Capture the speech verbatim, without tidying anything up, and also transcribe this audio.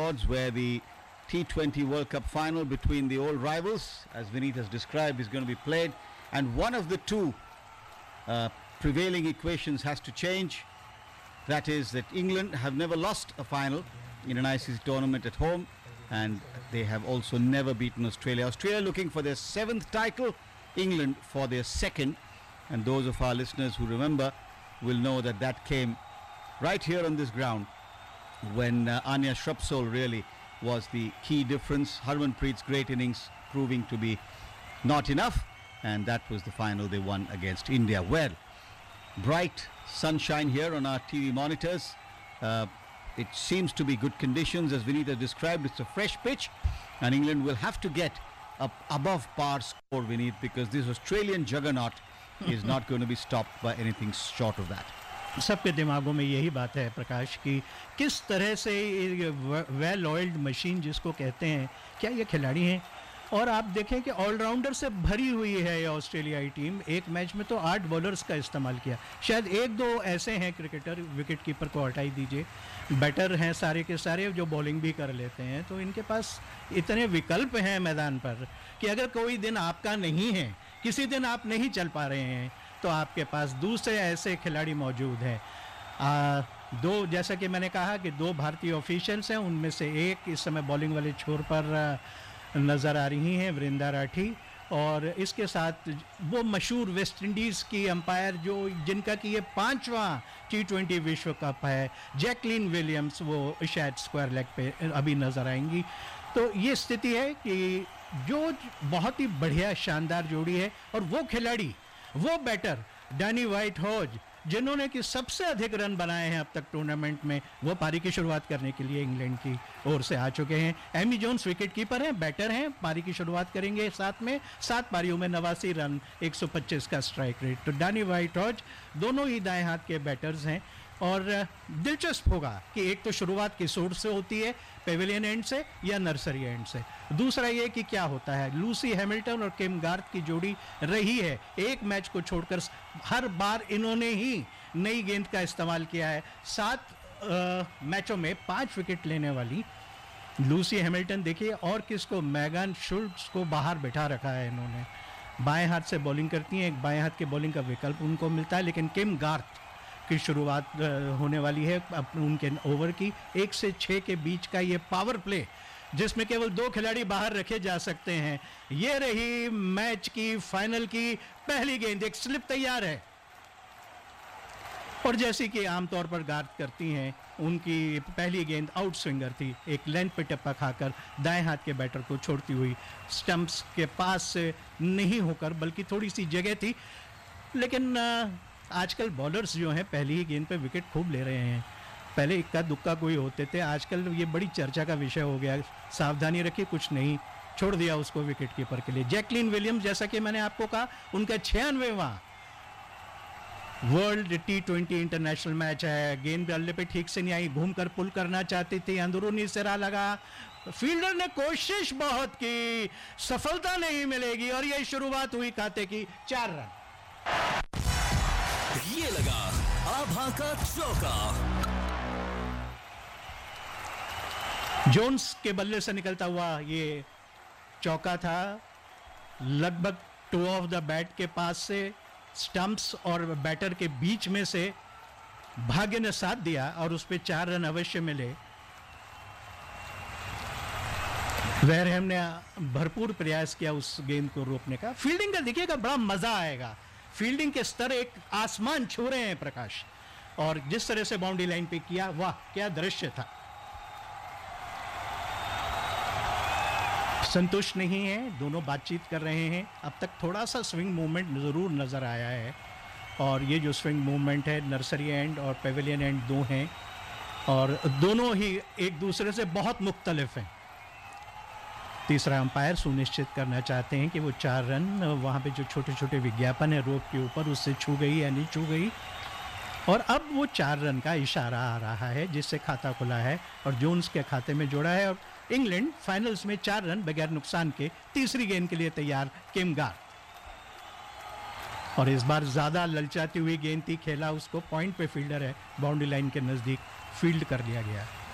records, where the T twenty World Cup final between the old rivals, as Vineet has described, is going to be played, and one of the two uh, prevailing equations has to change. That is that England have never lost a final in an I C C tournament at home, and they have also never beaten Australia. Australia looking for their seventh title, England for their second, and those of our listeners who remember will know that that came right here on this ground when uh, Anya Shrubsole really was the key difference. Harmanpreet's great innings proving to be not enough, and that was the final they won against India. Well, bright sunshine here on our T V monitors. Uh, it seems to be good conditions, as Vineet described. It's a fresh pitch, and England will have to get a above par score, Vineet, because this Australian juggernaut is not going to be stopped by anything short of that. सबके दिमागों में यही बात है प्रकाश की किस तरह से well oiled machine जिसको कहते हैं, क्या ये खिलाड़ी हैं? और आप देखें कि ऑलराउंडर से भरी हुई है ये ऑस्ट्रेलियाई टीम. एक मैच में तो आठ बॉलर्स का इस्तेमाल किया. शायद एक दो ऐसे हैं क्रिकेटर, विकेट कीपर को हटाई दीजिए, बैटर हैं सारे के सारे जो बॉलिंग भी कर लेते हैं. तो इनके पास इतने विकल्प हैं मैदान पर कि अगर कोई दिन आपका नहीं है, किसी दिन आप नहीं चल पा रहे हैं, तो आपके पास दूसरे ऐसे खिलाड़ी मौजूद हैं. आ, दो, जैसा कि मैंने कहा कि दो भारतीय ऑफिशियल्स हैं, उनमें से एक इस समय बॉलिंग वाले छोर पर नज़र आ रही हैं, वृंदा राठी, और इसके साथ वो मशहूर वेस्ट इंडीज़ की अंपायर जो जिनका कि ये पांचवा टी ट्वेंटी विश्व कप है, जैकलिन विलियम्स, वो शायद स्क्वायर लेग पे अभी नज़र आएंगी. तो ये स्थिति है कि जो बहुत ही बढ़िया शानदार जोड़ी है, और वो खिलाड़ी, वो बैटर डैनी वाइट हॉज, जिन्होंने कि सबसे अधिक रन बनाए हैं अब तक टूर्नामेंट में, वो पारी की शुरुआत करने के लिए इंग्लैंड की ओर से आ चुके हैं. एमी जोन्स विकेट कीपर हैं, बैटर हैं, पारी की शुरुआत करेंगे. साथ में सात पारियों में नवासी रन, एक सौ पच्चीस का स्ट्राइक रेट. तो डैनी वाइट हॉज दोनों ही दाएं हाथ के बैटर्स हैं, और दिलचस्प होगा कि एक तो शुरुआत किस ओर से होती है, पेविलियन एंड से या नर्सरी एंड से. दूसरा ये कि क्या होता है, लूसी हैमिल्टन और किम गार्थ की जोड़ी रही है, एक मैच को छोड़कर हर बार इन्होंने ही नई गेंद का इस्तेमाल किया है. सात आ, मैचों में पांच विकेट लेने वाली लूसी हैमिल्टन देखिए, और किसको, मैगन शुल्ट्ज को बाहर बिठा रखा है इन्होंने. बाएं हाथ से बॉलिंग करती हैं, एक बाएं हाथ के बॉलिंग का विकल्प उनको मिलता है, लेकिन किम गार्थ की शुरुआत होने वाली है उनके ओवर की. एक से छः के बीच का ये पावर प्ले, जिसमें केवल दो खिलाड़ी बाहर रखे जा सकते हैं. ये रही मैच की फाइनल की पहली गेंद. एक स्लिप तैयार है, और जैसी कि आमतौर पर गार्थ करती हैं, उनकी पहली गेंद आउट स्विंगर थी, एक लेंथ पे टप्पा खाकर दाएं हाथ के बैटर को छोड़ती हुई, स्टंप्स के पास से नहीं होकर, बल्कि थोड़ी सी जगह थी. लेकिन आजकल बॉलर्स जो हैं पहली ही गेंद पे विकेट खूब ले रहे हैं. पहले इक्का दुक्का कोई होते थे, आजकल ये बड़ी चर्चा का विषय हो गया. सावधानी रखिए, कुछ नहीं, छोड़ दिया उसको विकेट कीपर के लिए. जैकलिन विलियम्स, जैसा कि मैंने आपको कहा, उनका छियानवेवां world T twenty international match है. गेंद बल्ले पे ठीक से नहीं आई, घूमकर पुल करना चाहती थी, अंदरूनी सिरा लगा, फील्डर ने कोशिश बहुत की, सफलता नहीं मिलेगी, और ये शुरुआत हुई खाते की चार रन. ये लगा आभा का चौका. जोन्स के बल्ले से निकलता हुआ ये चौका था, लगभग टू ऑफ द बैट के पास से, स्टंप्स और बैटर के बीच में से भाग्य ने साथ दिया, और उस पे चार रन अवश्य मिले. वेरहम ने भरपूर प्रयास किया उस गेंद को रोकने का. फील्डिंग का देखिएगा, बड़ा मजा आएगा. फील्डिंग के स्तर एक आसमान छू रहे हैं प्रकाश, और जिस तरह से बाउंड्री लाइन पे किया, वाह क्या दृश्य था. संतुष्ट नहीं है, दोनों बातचीत कर रहे हैं. अब तक थोड़ा सा स्विंग मूवमेंट जरूर नजर आया है, और ये जो स्विंग मूवमेंट है, नर्सरी एंड और पेविलियन एंड दो हैं, और दोनों ही एक दूसरे से बहुत मुख्तलिफ हैं. तीसरा अंपायर सुनिश्चित करना चाहते हैं कि वो चार रन, वहाँ पे जो छोटे छोटे विज्ञापन है रोप के ऊपर, उससे छू गई या नहीं छू गई. और अब वो चार रन का इशारा आ रहा है, जिससे खाता खुला है और जोन्स के खाते में जोड़ा है, और इंग्लैंड फाइनल्स में चार रन बगैर नुकसान के तीसरी गेंद के लिए तैयार किम गार्थ. और इस बार ज़्यादा ललचाती हुई गेंद थी, खेला उसको, पॉइंट पे फील्डर है, बाउंड्री लाइन के नज़दीक फील्ड कर लिया गया.